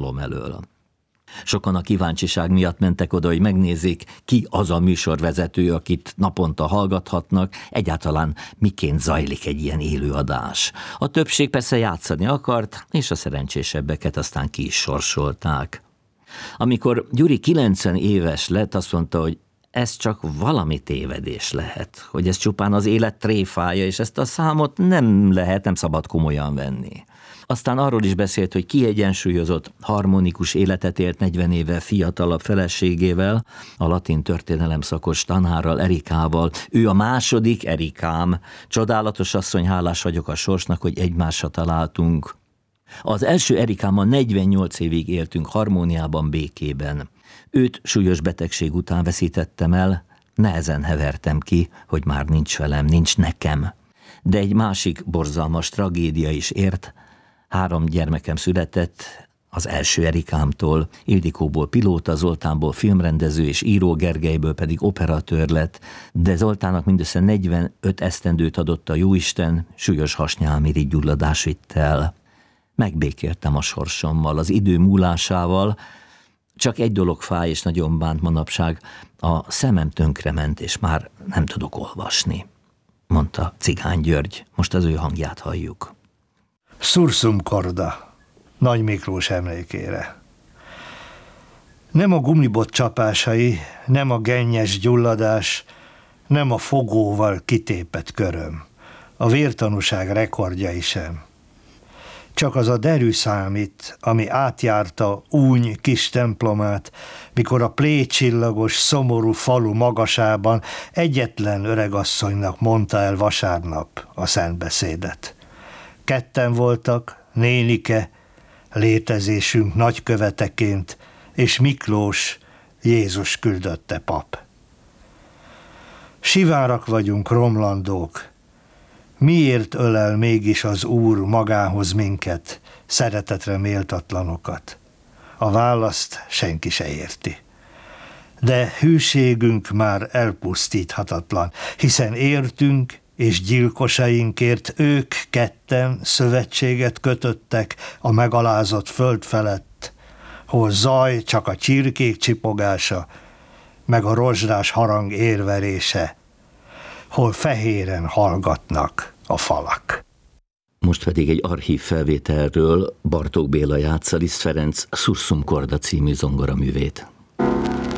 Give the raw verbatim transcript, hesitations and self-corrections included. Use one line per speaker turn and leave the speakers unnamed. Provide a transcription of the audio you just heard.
hatalom elől. Sokan a kíváncsiság miatt mentek oda, hogy megnézzék, ki az a műsorvezető, akit naponta hallgathatnak, egyáltalán miként zajlik egy ilyen élőadás. A többség persze játszani akart, és a szerencsésebbeket aztán ki is sorsolták. Amikor Gyuri kilencven éves lett, azt mondta, hogy ez csak valami tévedés lehet, hogy ez csupán az élet tréfája, és ezt a számot nem lehet, nem szabad komolyan venni. Aztán arról is beszélt, hogy kiegyensúlyozott, harmonikus életet élt negyven éve fiatalabb feleségével, a latin történelem szakos tanárral, Erikával. Ő a második Erikám. Csodálatos asszony, hálás vagyok a sorsnak, hogy egymásra találtunk. Az első Erikámmal negyvennyolc évig éltünk harmóniában, békében. Őt súlyos betegség után veszítettem el, nehezen hevertem ki, hogy már nincs velem, nincs nekem. De egy másik borzalmas tragédia is ért. Három gyermekem született, az első Erikámtól, Ildikóból pilóta, Zoltánból filmrendező és író, Gergelyből pedig operatőr lett, de Zoltánnak mindössze negyvenöt esztendőt adott a jóisten, súlyos hasnyálmirigy gyulladás vitt el. Megbékéltem a sorsommal, az idő múlásával, csak egy dolog fáj és nagyon bánt manapság, a szemem tönkrement, és már nem tudok olvasni, mondta Cigány György. Most az ő hangját halljuk.
Sursum corda, Nagy Miklós emlékére. Nem a gumibot csapásai, nem a gennyes gyulladás, nem a fogóval kitépett köröm, a vértanúság rekordjai sem. Csak az a derű számít, ami átjárta Úny kis templomát, mikor a plécsillagos, szomorú falu magasában egyetlen öregasszonynak mondta el vasárnap a szentbeszédet. Ketten voltak, nénike, létezésünk nagyköveteként, és Miklós, Jézus küldötte pap. Sivárak vagyunk, romlandók. Miért ölel mégis az Úr magához minket, szeretetre méltatlanokat? A választ senki se érti. De hűségünk már elpusztíthatatlan, hiszen értünk és gyilkosainkért ők ketten szövetséget kötöttek a megalázott föld felett, hol zaj csak a csirkék csipogása, meg a rozsdás harang érverése, hol fehéren hallgatnak a falak.
Most pedig egy archív felvételről Bartók Béla játsza Liszt Ferenc Sursum corda című zongoraművét.